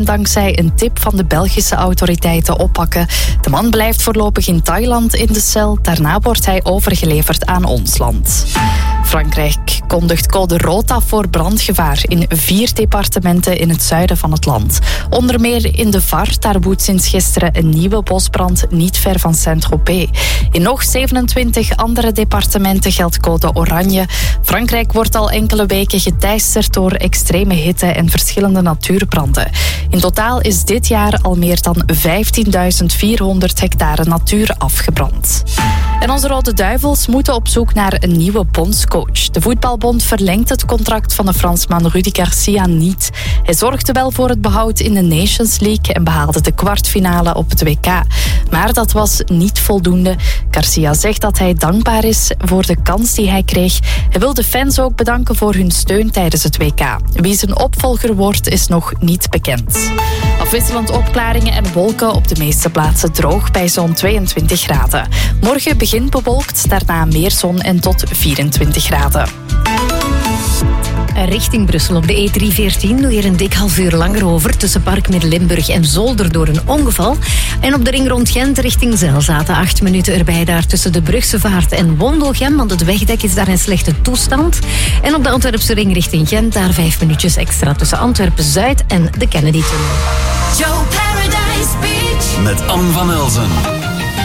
dankzij een tip van de Belgische autoriteiten oppakken. De man blijft voorlopig in Thailand in de cel. Daarna wordt hij overgeleverd aan ons land. Frankrijk kondigt code rood af voor brandgevaar in 4 departementen in het zuiden van het land. Onder meer in de Var, daar woedt sinds gisteren een nieuwe bosbrand niet ver van Saint-Tropez. In nog 27 andere departementen geldt code oranje. Frankrijk wordt al enkele weken geteisterd door extreme hitte en verschillende natuurbranden. In totaal is dit jaar al meer dan 15.400 hectare natuur afgebrand. En onze Rode Duivels moeten op zoek naar een nieuwe bondscoach. De voetbalbond verlengt het contract van de Fransman Rudy Garcia niet. Hij zorgde wel voor het behoud in de Nations League en behaalde de kwartfinale op het WK. Maar dat was niet voldoende. Garcia zegt dat hij dankbaar is voor de kans die hij kreeg. Hij wil de fans ook bedanken voor hun steun tijdens het WK. Wie zijn opvolger wordt is nog niet bekend. Afwisselend opklaringen en wolken, op de meeste plaatsen droog bij zo'n 22 graden. Morgen begint bewolkt, daarna meer zon en tot 24 graden. Richting Brussel op de E314 doe je een dik half uur langer over tussen Park Middellimburg en Zolder door een ongeval. En op de ring rond Gent richting Zeil zaten 8 minuten erbij daar tussen de Brugse Vaart en Wondelgem, want het wegdek is daar in slechte toestand. En op de Antwerpse ring richting Gent daar 5 minuutjes extra tussen Antwerpen-Zuid en de Kennedy-tunnel. Joe Paradise Beach met Anne van Elzen.